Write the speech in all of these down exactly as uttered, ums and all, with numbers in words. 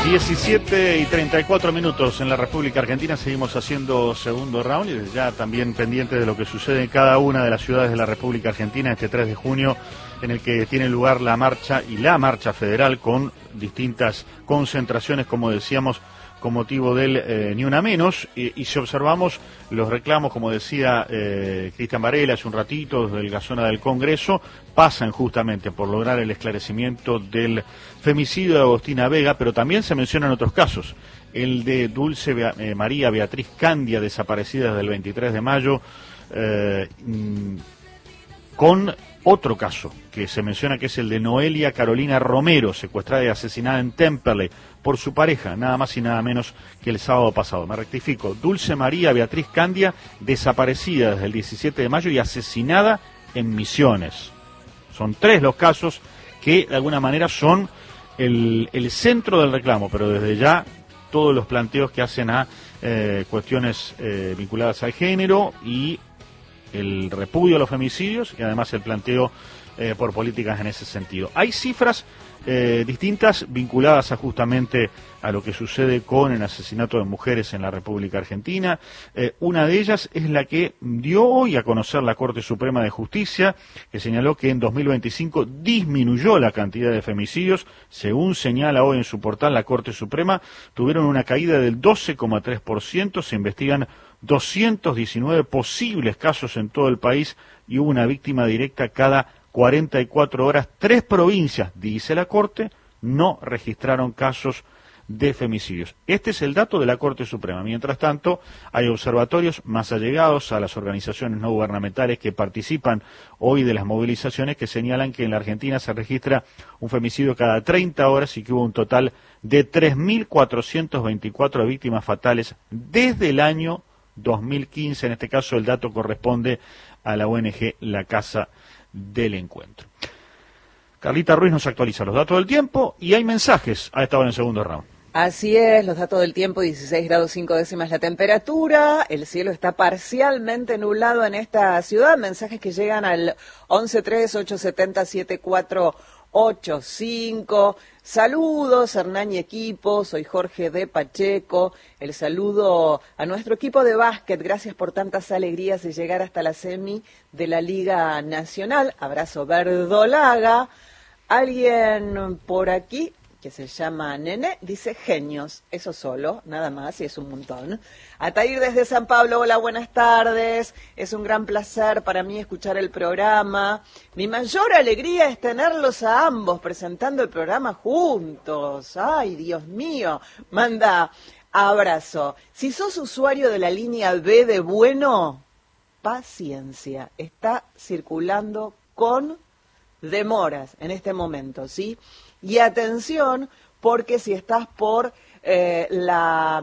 diecisiete y treinta y cuatro minutos en la República Argentina. Seguimos haciendo segundo round y desde ya también pendiente de lo que sucede en cada una de las ciudades de la República Argentina este tres de junio, en el que tiene lugar la marcha y la marcha federal con distintas concentraciones, como decíamos, con motivo del eh, Ni Una Menos, y, y si observamos los reclamos, como decía eh, Cristian Varela hace un ratito, desde la zona del Congreso, pasan justamente por lograr el esclarecimiento del femicidio de Agostina Vega, pero también se mencionan otros casos, el de Dulce Bea, eh, María Beatriz Candia, desaparecida desde el veintitrés de mayo, eh, con otro caso que se menciona, que es el de Noelia Carolina Romero, secuestrada y asesinada en Temperley por su pareja, nada más y nada menos que el sábado pasado. Me rectifico, Dulce María Beatriz Candia, desaparecida desde el diecisiete de mayo y asesinada en Misiones. Son tres los casos que de alguna manera son el, el centro del reclamo, pero desde ya todos los planteos que hacen a eh, cuestiones eh, vinculadas al género y el repudio a los femicidios y además el planteo eh, por políticas en ese sentido. Hay cifras eh, distintas vinculadas a justamente a lo que sucede con el asesinato de mujeres en la República Argentina. Eh, una de ellas es la que dio hoy a conocer la Corte Suprema de Justicia, que señaló que en dos mil veinticinco disminuyó la cantidad de femicidios. Según señala hoy en su portal la Corte Suprema, tuvieron una caída del doce coma tres por ciento, se investigan doscientos diecinueve posibles casos en todo el país y hubo una víctima directa cada cuarenta y cuatro horas. Tres provincias, dice la Corte, no registraron casos de femicidios. Este es el dato de la Corte Suprema. Mientras tanto, hay observatorios más allegados a las organizaciones no gubernamentales que participan hoy de las movilizaciones, que señalan que en la Argentina se registra un femicidio cada treinta horas y que hubo un total de tres mil cuatrocientas veinticuatro víctimas fatales desde el año dos mil quince. En este caso el dato corresponde a la O N G La Casa del Encuentro. Carlita Ruiz nos actualiza los datos del tiempo y hay mensajes a esta hora en segundo round. Así es, los datos del tiempo: dieciséis grados cinco décimas la temperatura, el cielo está parcialmente nublado en esta ciudad. Mensajes que llegan al once tres ocho siete cero siete cuatro ocho cinco. Saludos, Hernán y equipo, soy Jorge de Pacheco. El saludo a nuestro equipo de básquet, gracias por tantas alegrías de llegar hasta la semi de la Liga Nacional. Abrazo verdolaga. Alguien por aquí que se llama Nene, dice genios, eso solo, nada más, y es un montón. Atair desde San Pablo, hola, buenas tardes, es un gran placer para mí escuchar el programa. Mi mayor alegría es tenerlos a ambos presentando el programa juntos. Ay, Dios mío, manda abrazo. Si sos usuario de la línea B de Bueno, paciencia, está circulando con demoras en este momento, ¿sí? Y atención, porque si estás por eh, la,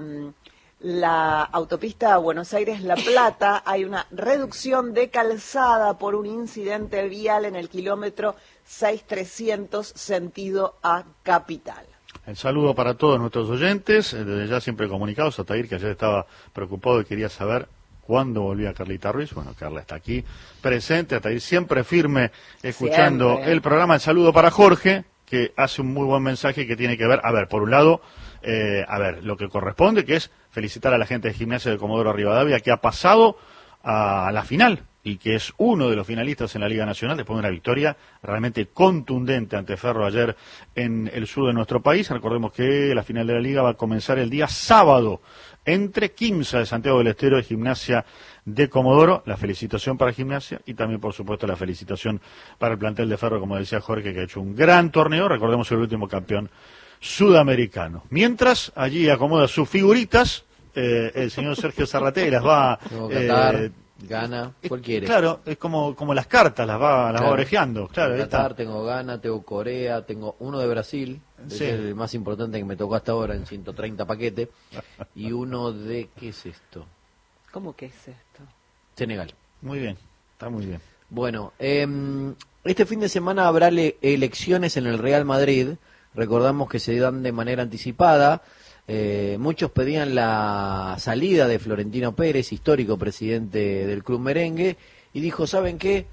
la autopista Buenos Aires-La Plata, hay una reducción de calzada por un incidente vial en el kilómetro seis mil trescientos, sentido a Capital. El saludo para todos nuestros oyentes, desde ya siempre comunicados. Atair, que ayer estaba preocupado y quería saber cuándo volvía Carlita Ruiz. Bueno, Carla está aquí presente, Atair siempre firme, escuchando siempre el programa. El saludo para Jorge, que hace un muy buen mensaje que tiene que ver, a ver, por un lado, eh, a ver, lo que corresponde, que es felicitar a la gente de Gimnasia de Comodoro Rivadavia, que ha pasado a la final y que es uno de los finalistas en la Liga Nacional después de una victoria realmente contundente ante Ferro ayer en el sur de nuestro país. Recordemos que la final de la Liga va a comenzar el día sábado entre Quimsa de Santiago del Estero y Gimnasia de Comodoro. La felicitación para Gimnasia y también, por supuesto, la felicitación para el plantel de Ferro, como decía Jorge, que ha hecho un gran torneo. Recordemos el último campeón sudamericano. Mientras allí acomoda sus figuritas, eh, el señor Sergio Zarratea las va... Eh, Gana, ¿cuál quieres? Claro, es como como las cartas, las va las claro. va orejeando. Claro, tengo Qatar, tengo Ghana, tengo Corea, tengo uno de Brasil, sí. Es el más importante que me tocó hasta ahora en ciento treinta paquetes, y uno de, ¿qué es esto? ¿Cómo que es esto? Senegal. Muy bien, está muy bien. Bueno, eh, este fin de semana habrá le elecciones en el Real Madrid, recordamos que se dan de manera anticipada. Eh, muchos pedían la salida de Florentino Pérez, histórico presidente del club merengue, y dijo, ¿saben qué?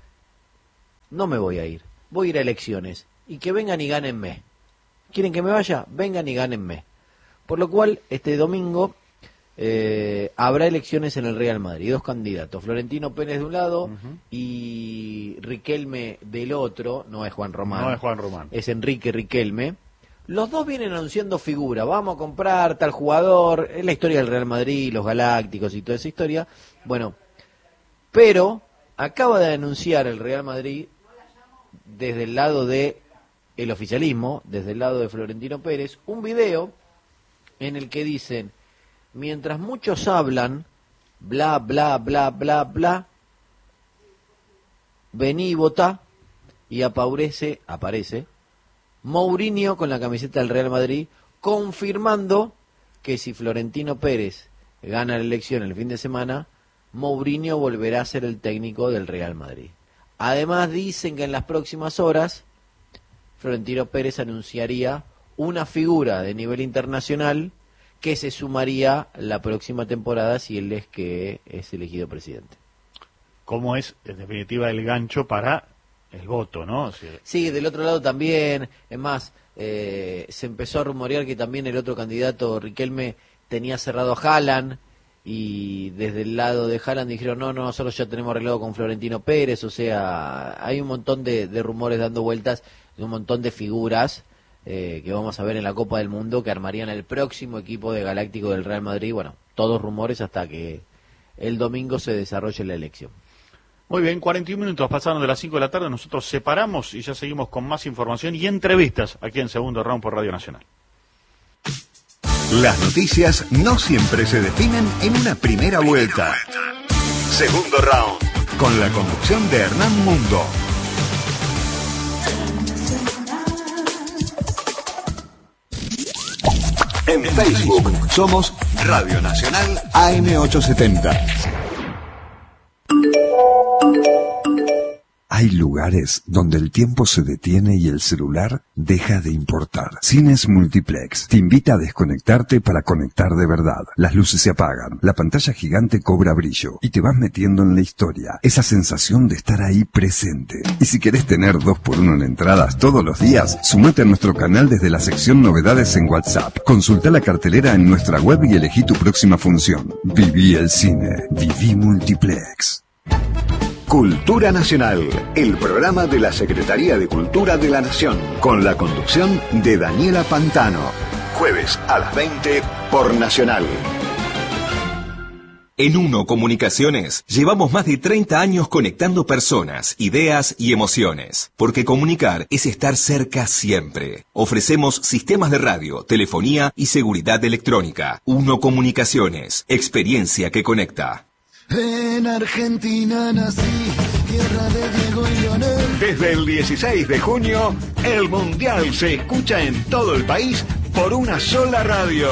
No me voy a ir, voy a ir a elecciones, y que vengan y gánenme. ¿Quieren que me vaya? Vengan y gánenme. Por lo cual, este domingo eh, habrá elecciones en el Real Madrid. Dos candidatos, Florentino Pérez de un lado uh-huh. y Riquelme del otro. No es Juan Román. No es Juan Román. Es Enrique Riquelme. Los dos vienen anunciando figura. Vamos a comprar tal jugador. Es la historia del Real Madrid, los Galácticos y toda esa historia. Bueno, pero acaba de anunciar el Real Madrid desde el lado de el oficialismo, desde el lado de Florentino Pérez, un video en el que dicen, mientras muchos hablan, bla, bla, bla, bla, bla, vení y votá, y aparece, aparece, Mourinho con la camiseta del Real Madrid, confirmando que si Florentino Pérez gana la elección el fin de semana, Mourinho volverá a ser el técnico del Real Madrid. Además dicen que en las próximas horas, Florentino Pérez anunciaría una figura de nivel internacional que se sumaría la próxima temporada si él es que es elegido presidente. ¿Cómo es, en definitiva, el gancho para el voto, no? O sea... Sí, del otro lado también, es más, eh, se empezó a rumorear que también el otro candidato, Riquelme, tenía cerrado a Haaland, y desde el lado de Haaland dijeron, no, no, nosotros ya tenemos arreglado con Florentino Pérez, o sea, hay un montón de, de rumores dando vueltas, de un montón de figuras eh, que vamos a ver en la Copa del Mundo que armarían el próximo equipo de Galáctico del Real Madrid. Bueno, todos rumores hasta que el domingo se desarrolle la elección. Muy bien, cuarenta y un minutos pasaron de las cinco de la tarde, nosotros separamos y ya seguimos con más información y entrevistas aquí en Segundo Round por Radio Nacional. Las noticias no siempre se definen en una primera vuelta. Segundo Round, con la conducción de Hernán Mundo. En Facebook somos Radio Nacional A M ochocientos setenta. Hay lugares donde el tiempo se detiene y el celular deja de importar. Cines Multiplex te invita a desconectarte para conectar de verdad. Las luces se apagan, la pantalla gigante cobra brillo y te vas metiendo en la historia. Esa sensación de estar ahí presente. Y si querés tener dos por uno en entradas todos los días, sumate a nuestro canal desde la sección Novedades en WhatsApp. Consulta la cartelera en nuestra web y elegí tu próxima función. Viví el cine. Viví Multiplex. Cultura Nacional, el programa de la Secretaría de Cultura de la Nación, con la conducción de Daniela Pantano. Jueves a las veinte por Nacional. En Uno Comunicaciones llevamos más de treinta años conectando personas, ideas y emociones, porque comunicar es estar cerca siempre. Ofrecemos sistemas de radio, telefonía y seguridad electrónica. Uno Comunicaciones, experiencia que conecta. En Argentina nací, tierra de Diego y Leonel. Desde el dieciséis de junio, el Mundial se escucha en todo el país por una sola radio.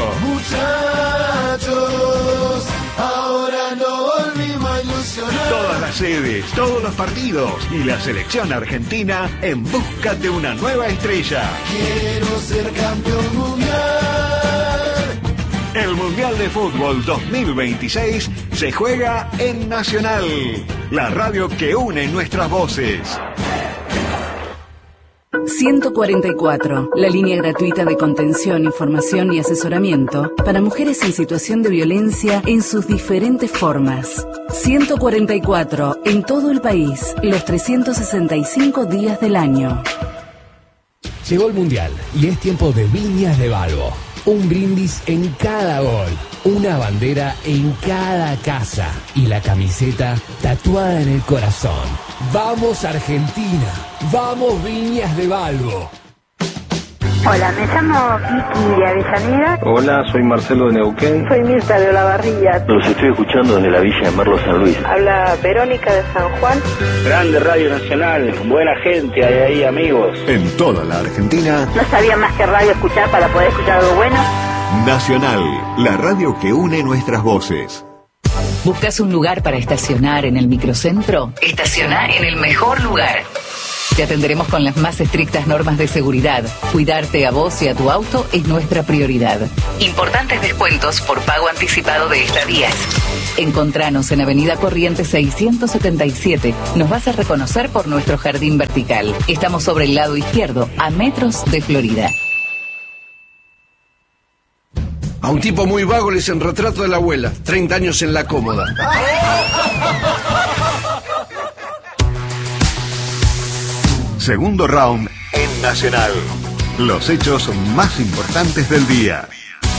Muchachos, ahora no volvimos a ilusionar. Todas las sedes, todos los partidos y la selección argentina en busca de una nueva estrella. Quiero ser campeón mundial. El Mundial de Fútbol dos mil veintiséis se juega en Nacional, la radio que une nuestras voces. ciento cuarenta y cuatro, la línea gratuita de contención, información y asesoramiento para mujeres en situación de violencia en sus diferentes formas. ciento cuarenta y cuatro, en todo el país, los trescientos sesenta y cinco días del año. Llegó el Mundial y es tiempo de Viñas de Balbo. Un brindis en cada gol, una bandera en cada casa y la camiseta tatuada en el corazón. ¡Vamos Argentina! ¡Vamos Viñas de Balbo! Hola, me llamo Vicky de Avellaneda. Hola, soy Marcelo de Neuquén. Soy Mirta de Olavarría. Los estoy escuchando desde la Villa de Merlo San Luis. Habla Verónica de San Juan. Grande Radio Nacional, buena gente, hay ahí amigos. En toda la Argentina. No sabía más que radio escuchar para poder escuchar algo bueno. Nacional, la radio que une nuestras voces. ¿Buscas un lugar para estacionar en el microcentro? Estaciona en el mejor lugar. Te atenderemos con las más estrictas normas de seguridad. Cuidarte a vos y a tu auto es nuestra prioridad. Importantes descuentos por pago anticipado de estadías. Encontranos en Avenida Corrientes seiscientos setenta y siete. Nos vas a reconocer por nuestro jardín vertical. Estamos sobre el lado izquierdo, a metros de Florida. A un tipo muy vago le dicen retrato de la abuela, treinta años en la cómoda. Segundo round en Nacional. Los hechos más importantes del día.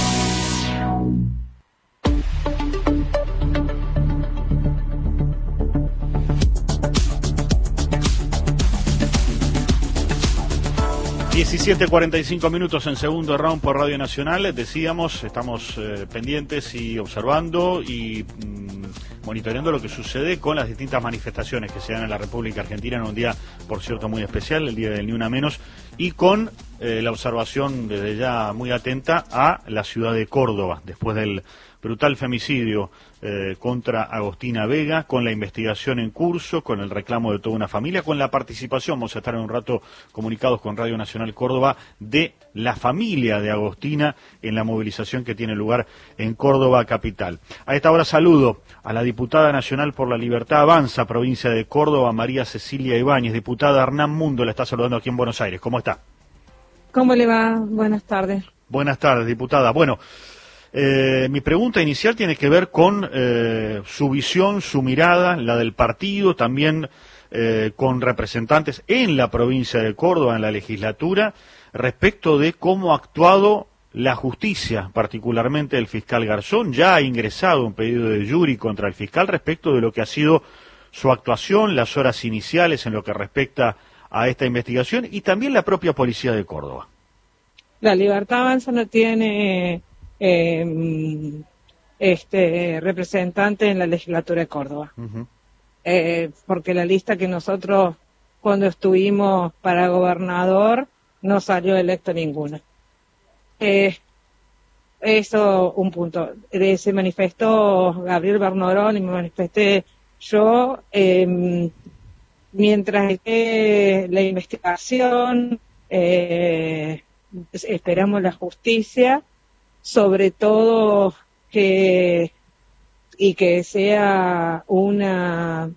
diecisiete cuarenta y cinco minutos en segundo round por Radio Nacional. Decíamos, estamos eh, pendientes y observando y mmm, monitoreando lo que sucede con las distintas manifestaciones que se dan en la República Argentina en un día, por cierto, muy especial, el día del Ni Una Menos, y con eh, la observación desde ya muy atenta a la ciudad de Córdoba, después del brutal femicidio eh, contra Agostina Vega, con la investigación en curso, con el reclamo de toda una familia, con la participación, vamos a estar en un rato comunicados con Radio Nacional Córdoba, de la familia de Agostina en la movilización que tiene lugar en Córdoba capital. A esta hora saludo a la diputada nacional por la Libertad Avanza, provincia de Córdoba, María Cecilia Ibáñez. Diputada, Hernán Mundo la está saludando aquí en Buenos Aires. ¿Cómo está? ¿Cómo le va? Buenas tardes. Buenas tardes, diputada. Bueno, Eh, mi pregunta inicial tiene que ver con eh, su visión, su mirada, la del partido, también eh, con representantes en la provincia de Córdoba, en la legislatura, respecto de cómo ha actuado la justicia, particularmente el fiscal Garzón. Ya ha ingresado un pedido de jury contra el fiscal respecto de lo que ha sido su actuación, las horas iniciales en lo que respecta a esta investigación, y también la propia policía de Córdoba. La Libertad Avanza no tiene Eh, este representante en la legislatura de Córdoba, uh-huh. eh, porque la lista que nosotros cuando estuvimos para gobernador no salió electo ninguna. Eh, eso un punto. Eh, se manifestó Gabriel Bernorón y me manifesté yo, eh, mientras esté la investigación, eh, esperamos la justicia, sobre todo que y que sea una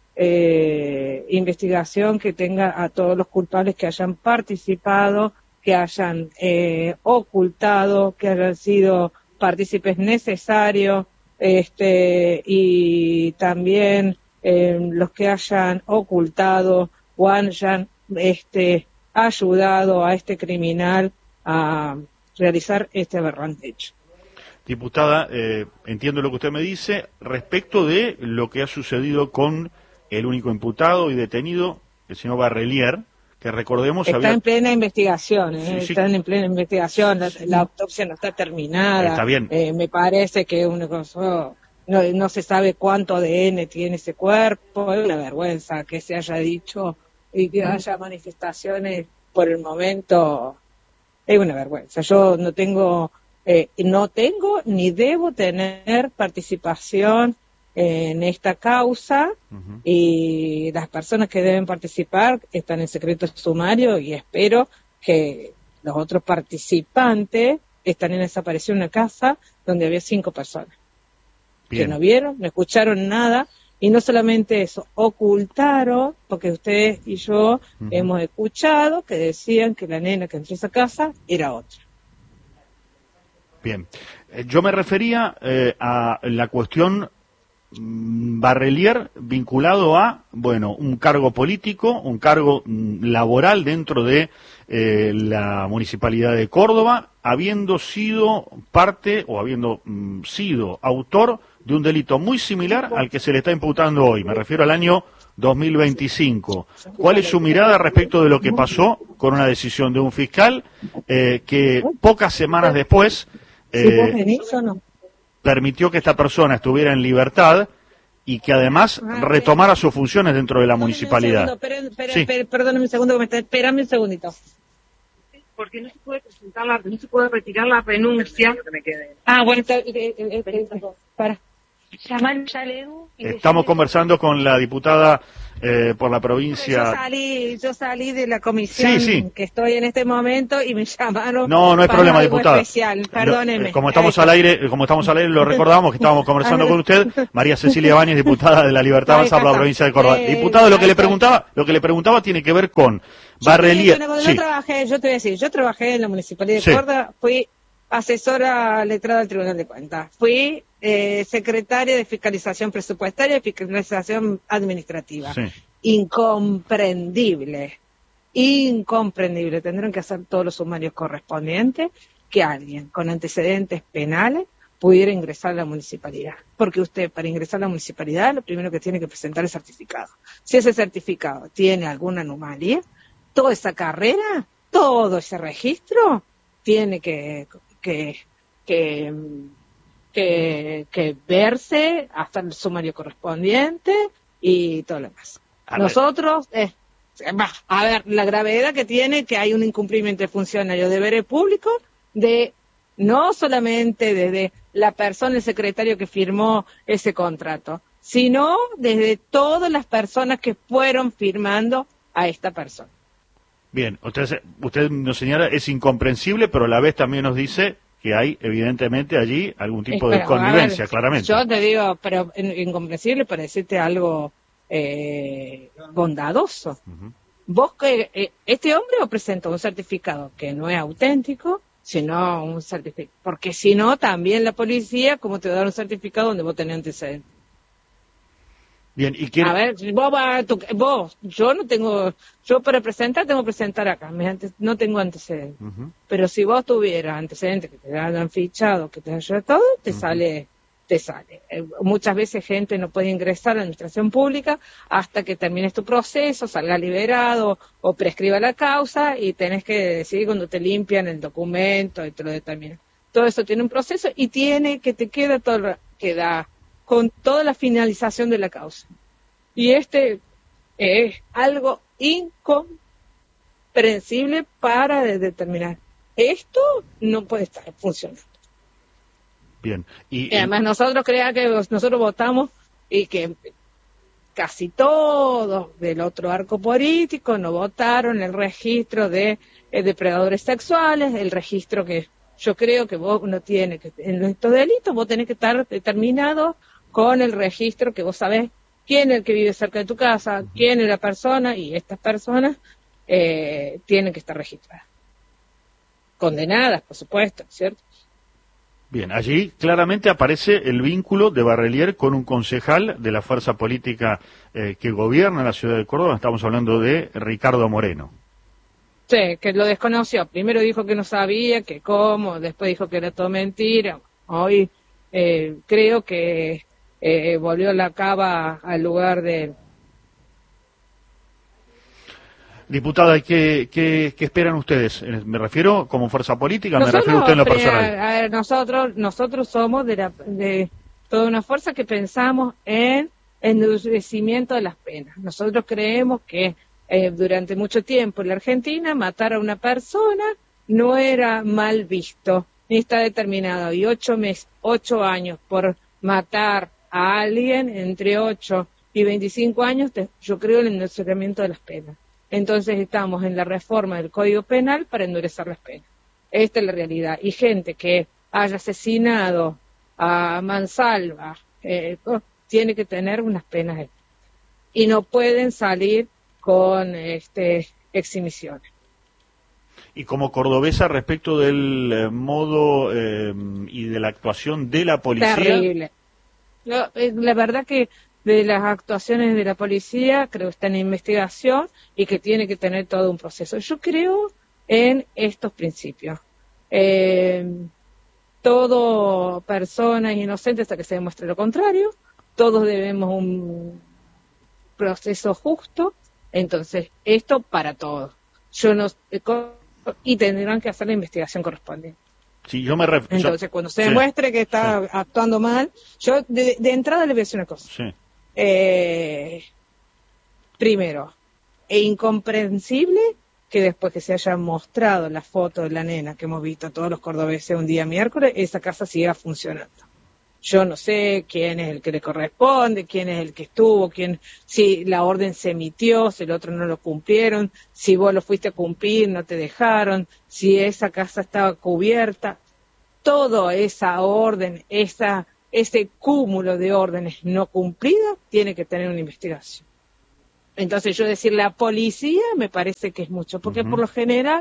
eh, investigación que tenga a todos los culpables que hayan participado, que hayan eh, ocultado, que hayan sido partícipes necesarios, este y también eh, los que hayan ocultado o hayan este ayudado a este criminal a realizar este aberrante hecho. Diputada, eh, entiendo lo que usted me dice respecto de lo que ha sucedido con el único imputado y detenido, el señor Barrelier, que recordemos está había... en plena investigación, ¿eh? sí, sí. Están en plena investigación, la, la autopsia no está terminada. Está bien. Eh, me parece que una cosa, no, no se sabe cuánto A D N tiene ese cuerpo, es una vergüenza que se haya dicho y que haya manifestaciones por el momento. Es una vergüenza. Yo no tengo, eh, no tengo ni debo tener participación en esta causa, uh-huh. y las personas que deben participar están en secreto sumario y espero que los otros participantes están en desaparecido en una casa donde había cinco personas. Bien. Que no vieron, no escucharon nada. Y no solamente eso, ocultaron, porque ustedes y yo uh-huh. hemos escuchado que decían que la nena que entró a esa casa era otra. Bien, eh, yo me refería eh, a la cuestión mmm, Barrelier vinculado a, bueno, un cargo político, un cargo mmm, laboral dentro de eh, la Municipalidad de Córdoba, habiendo sido parte o habiendo mmm, sido autor de un delito muy similar al que se le está imputando hoy. Me refiero al año dos mil veinticinco. ¿Cuál es su mirada respecto de lo que pasó con una decisión de un fiscal eh, que pocas semanas después eh, permitió que esta persona estuviera en libertad y que además retomara sus funciones dentro de la municipalidad? Sí. Perdóname un segundo, que me está, espérame un segundito. Porque no se puede presentar la, no se puede retirar la renuncia. Ah, bueno, está, eh, eh, eh, para. Estamos conversando con la diputada eh, por la provincia. Yo salí, yo salí de la comisión, sí, sí. que estoy en este momento y me llamaron. No, no hay para problema, algo diputada. Especial. Perdóneme. Como estamos al aire, como estamos al aire, lo recordamos que estábamos conversando con usted, María Cecilia Ibáñez, diputada de la Libertad Avanza por la provincia de Córdoba. Eh, Diputada, lo que le preguntaba, lo que le preguntaba tiene que ver con Barrelier. Yo, sí. trabajé, yo te voy a decir, yo trabajé en la municipalidad de sí. Córdoba, fui asesora letrada del Tribunal de Cuentas, fui eh, secretaria de Fiscalización Presupuestaria y Fiscalización Administrativa. Sí. Incomprendible, incomprendible. Tendrán que hacer todos los sumarios correspondientes que alguien con antecedentes penales pudiera ingresar a la municipalidad. Porque usted, para ingresar a la municipalidad, lo primero que tiene que presentar es certificado. Si ese certificado tiene alguna anomalía, toda esa carrera, todo ese registro, tiene que, que, que, que, que verse hasta el sumario correspondiente y todo lo demás. A Nosotros, eh, a ver, la gravedad que tiene que hay un incumplimiento de funcionario de deberes públicos de no solamente desde la persona, el secretario que firmó ese contrato, sino desde todas las personas que fueron firmando a esta persona. Bien, usted, usted nos señala, es incomprensible, pero a la vez también nos dice que hay evidentemente allí algún tipo Espera, de connivencia, ver, claramente. Yo te digo, pero incomprensible para decirte algo eh, bondadoso. Uh-huh. Vos que eh, este hombre os presentó un certificado que no es auténtico, sino un certificado, porque si no, también la policía, como te va a dar un certificado donde vos tenés antecedentes. Bien, y quiere... A ver, vos, va, tu, vos, yo no tengo, yo para presentar tengo que presentar acá, me ante, no tengo antecedentes. Uh-huh. Pero si vos tuvieras antecedentes que te hayan fichado, que te hayan todo, te uh-huh. sale, te sale. Eh, muchas veces gente no puede ingresar a la administración pública hasta que termines tu proceso, salga liberado o prescriba la causa y tenés que decidir cuando te limpian el documento y te lo determinan. Todo eso tiene un proceso y tiene que te queda todo, queda con toda la finalización de la causa. Y este es algo incomprensible para determinar. Esto no puede estar funcionando. Bien. Y, y además nosotros creemos que nosotros votamos y que casi todos del otro arco político no votaron el registro de eh, depredadores sexuales, el registro que yo creo que vos no tiene que, en estos delitos vos tenés que estar determinado con el registro que vos sabés quién es el que vive cerca de tu casa, uh-huh. quién es la persona, y estas personas eh, tienen que estar registradas. Condenadas, por supuesto, ¿cierto? Bien, allí claramente aparece el vínculo de Barrelier con un concejal de la fuerza política eh, que gobierna la ciudad de Córdoba. Estamos hablando de Ricardo Moreno. Sí, que lo desconoció. Primero dijo que no sabía, que cómo, después dijo que era todo mentira. Hoy eh, creo que eh, volvió la cava al lugar de... Diputada, ¿qué, qué, qué esperan ustedes? Me refiero como fuerza política, nosotros, me refiero a usted en lo personal. A ver, nosotros, nosotros somos de, la, de toda una fuerza que pensamos en endurecimiento de las penas. Nosotros creemos que eh, durante mucho tiempo en la Argentina matar a una persona no era mal visto, ni está determinado. Y ocho meses, ocho años por matar a alguien entre ocho y veinticinco años, yo creo en el endurecimiento de las penas. Entonces estamos en la reforma del Código Penal para endurecer las penas. Esta es la realidad. Y gente que haya asesinado a mansalva eh, tiene que tener unas penas. Y no pueden salir con este, exhibiciones. Y como cordobesa, respecto del eh, modo eh, y de la actuación de la policía... Terrible. Yo, eh, la verdad que... de las actuaciones de la policía, creo que está en investigación y que tiene que tener todo un proceso. Yo creo en estos principios. Eh, todo persona inocente hasta que se demuestre lo contrario, todos debemos un proceso justo, entonces esto para todos. Yo no y tendrán que hacer la investigación correspondiente. Sí, yo me ref... Entonces, yo... cuando se demuestre sí, que está sí. actuando mal, yo de, de entrada le voy a decir una cosa. Sí. Eh, primero, es incomprensible que después que se haya mostrado la foto de la nena que hemos visto todos los cordobeses un día miércoles, esa casa siga funcionando. Yo no sé quién es el que le corresponde, quién es el que estuvo, quién, si la orden se emitió, si el otro no lo cumplieron, si vos lo fuiste a cumplir, no te dejaron, si esa casa estaba cubierta. Toda esa orden, esa ese cúmulo de órdenes no cumplidas tiene que tener una investigación. Entonces yo decir la policía me parece que es mucho, porque uh-huh. por lo general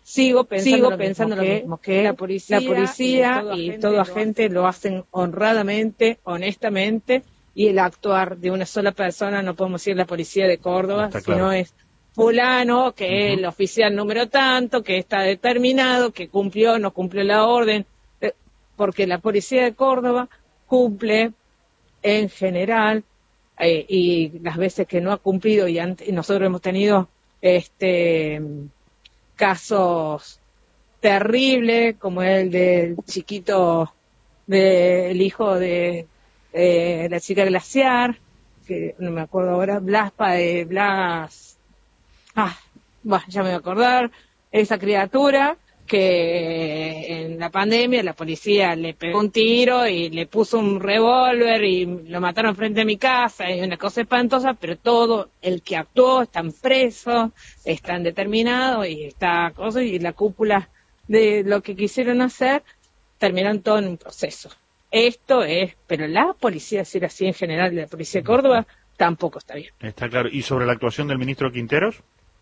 sigo pensando, sigo lo, pensando mismo, lo mismo, que la policía, la policía y, y todo agente lo hacen honradamente, honestamente, y el actuar de una sola persona, no podemos decir la policía de Córdoba, está sino claro. es fulano, que uh-huh. es el oficial número tanto, que está determinado, que cumplió, no cumplió la orden, porque la policía de Córdoba cumple en general, eh, y las veces que no ha cumplido, y, ante, y nosotros hemos tenido este casos terribles, como el del chiquito, del hijo de eh, la chica Glaciar, que no me acuerdo ahora, Blas, de Blas, ah, bah, ya me voy a acordar, esa criatura que en la pandemia la policía le pegó un tiro y le puso un revólver y lo mataron frente a mi casa, es una cosa espantosa, pero todo el que actuó están presos, están determinados y está cosa, y la cúpula de lo que quisieron hacer terminaron todo en un proceso. Esto es, pero la policía, decir así en general, la policía de Córdoba, tampoco está bien. Está claro. ¿Y sobre la actuación del ministro Quinteros?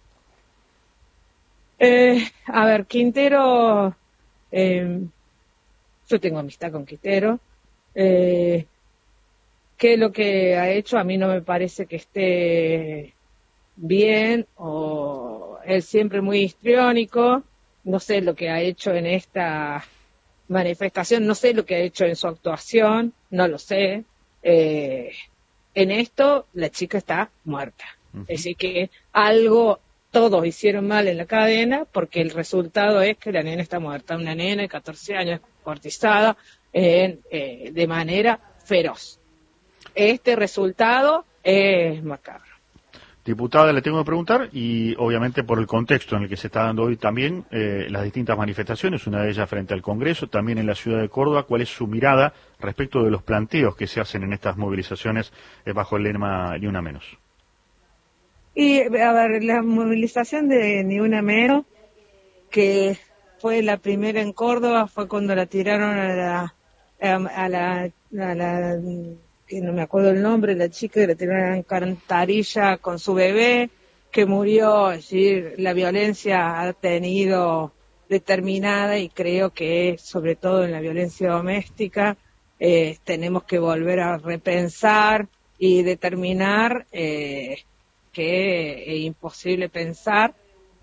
Eh, a ver, Quintero, eh, yo tengo amistad con Quintero, eh, ¿qué es lo que ha hecho? A mí no me parece que esté bien, o él siempre muy histriónico, no sé lo que ha hecho en esta manifestación, no sé lo que ha hecho en su actuación, no lo sé, eh, en esto la chica está muerta, uh-huh. es decir que algo... Todos hicieron mal en la cadena porque el resultado es que la nena está muerta, una nena de catorce años cortizada en, eh, de manera feroz. Este resultado es macabro. Diputada, le tengo que preguntar, y obviamente por el contexto en el que se está dando hoy también, eh, las distintas manifestaciones, una de ellas frente al Congreso, también en la ciudad de Córdoba, ¿cuál es su mirada respecto de los planteos que se hacen en estas movilizaciones eh, bajo el lema Ni Una Menos? Y, a ver, la movilización de Ni Una Menos, que fue la primera en Córdoba, fue cuando la tiraron a la, a la, a la, que no me acuerdo el nombre, la chica que la tiraron a la alcantarilla con su bebé, que murió, es decir, la violencia ha tenido determinada, y creo que sobre todo en la violencia doméstica eh, tenemos que volver a repensar y determinar eh, que es imposible pensar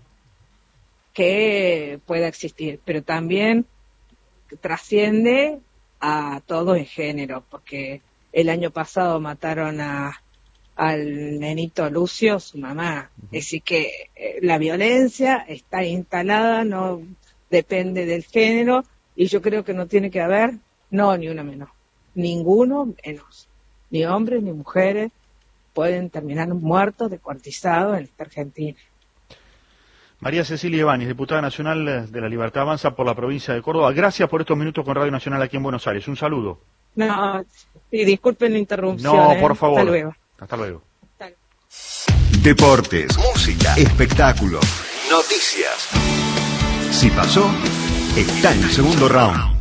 que pueda existir, pero también trasciende a todo el género, porque el año pasado mataron a al nenito Lucio, su mamá. Uh-huh. Es decir que eh, la violencia está instalada, no depende del género, y yo creo que no tiene que haber, no, ni una menos, ninguno menos, ni hombres ni mujeres pueden terminar muertos, descuartizados en esta Argentina. María Cecilia Ibáñez, diputada nacional de La Libertad Avanza por la provincia de Córdoba. Gracias por estos minutos con Radio Nacional aquí en Buenos Aires. Un saludo. No, y disculpen la interrupción. No, por favor. Hasta luego. Hasta luego. Deportes, música, espectáculos, noticias. Si pasó, está en el segundo round.